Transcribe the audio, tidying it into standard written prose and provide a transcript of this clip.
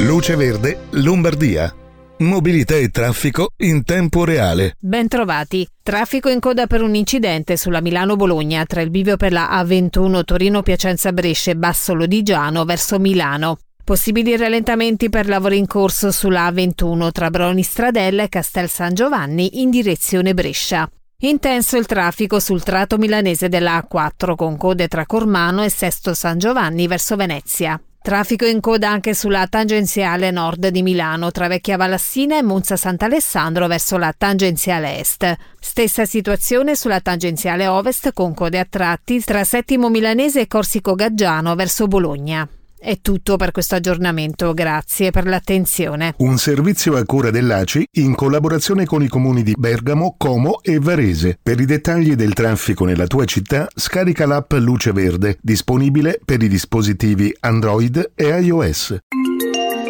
Luce Verde, Lombardia. Mobilità e traffico in tempo reale. Bentrovati. Traffico in coda per un incidente sulla Milano-Bologna tra il bivio per la A21 Torino-Piacenza-Brescia e Bassolo-Digiano verso Milano. Possibili rallentamenti per lavori in corso sulla A21 tra Broni Stradella e Castel San Giovanni in direzione Brescia. Intenso il traffico sul tratto milanese della A4 con code tra Cormano e Sesto San Giovanni verso Venezia. Traffico in coda anche sulla tangenziale nord di Milano tra Vecchia Valassina e Monza Sant'Alessandro verso la tangenziale est. Stessa situazione sulla tangenziale ovest con code a tratti tra Settimo Milanese e Corsico Gaggiano verso Bologna. È tutto per questo aggiornamento, grazie per l'attenzione. Un servizio a cura dell'ACI in collaborazione con i comuni di Bergamo, Como e Varese. Per i dettagli del traffico nella tua città, scarica l'app Luce Verde, disponibile per i dispositivi Android e iOS.